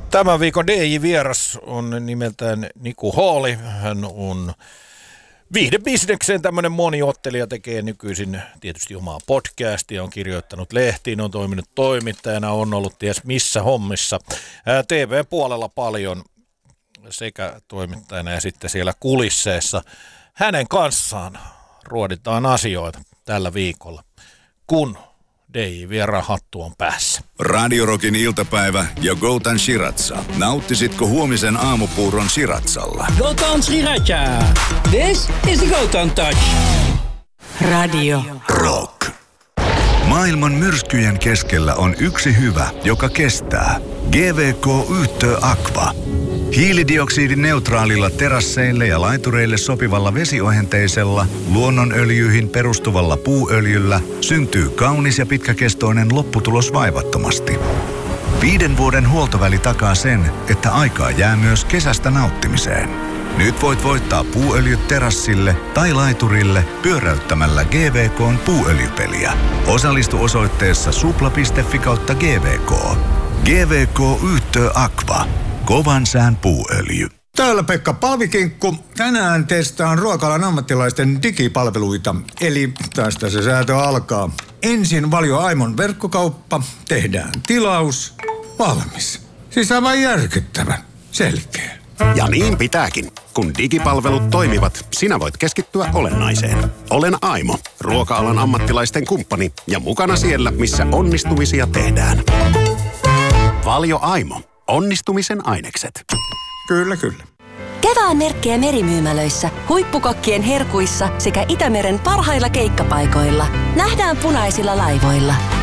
Tämän viikon DJ-vieras on nimeltään Niku Haali. Hän on viihdebisnekseen tämmöinen moniottelija, tekee nykyisin tietysti omaa podcastia, on kirjoittanut lehtiin, on toiminut toimittajana, on ollut ties missä hommissa. TV-puolella paljon sekä toimittajana ja sitten siellä kulisseissa. Hänen kanssaan ruoditaan asioita tällä viikolla, kun DJ-vieraan hattu on päässä. Radio Rockin iltapäivä ja Goutan Shiratsa. Nauttisitko huomisen aamupuuron Shiratsalla? Goutan Sriracha. This is the Goutan Touch. Radio Rock. Maailman myrskyjen keskellä on yksi hyvä, joka kestää. GVK Yhtö Aqua. Hiilidioksidineutraalilla terasseille ja laitureille sopivalla vesiohenteisella, luonnonöljyihin perustuvalla puuöljyllä syntyy kaunis ja pitkäkestoinen lopputulos vaivattomasti. 5 vuoden huoltoväli takaa sen, että aikaa jää myös kesästä nauttimiseen. Nyt voit voittaa puuöljyt terassille tai laiturille pyöräyttämällä GVK:n puuöljypeliä. Osallistu osoitteessa supla.fi/GVK. GVK Yhtö Aqua. Kovan sään puuöljy. Täällä Pekka Palvikinkku. Tänään testaan ruokalan ammattilaisten digipalveluita. Eli tästä se säätö alkaa. Ensin Valio Aimon verkkokauppa. Tehdään tilaus. Valmis. Siis aivan järkyttävän. Selkeä. Ja niin pitääkin. Kun digipalvelut toimivat, sinä voit keskittyä olennaiseen. Olen Aimo, ruoka-alan ammattilaisten kumppani ja mukana siellä, missä onnistumisia tehdään. Valio Aimo. Onnistumisen ainekset. Kyllä, kyllä. Kevään merkkejä merimyymälöissä, huippukokkien herkuissa sekä Itämeren parhailla keikkapaikoilla. Nähdään punaisilla laivoilla.